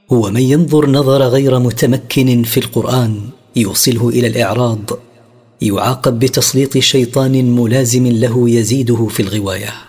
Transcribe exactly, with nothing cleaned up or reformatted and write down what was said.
هو من ينظر نظر غير متمكن في القرآن يوصله إلى الإعراض، يعاقب بتسليط شيطان ملازم له يزيده في الغواية.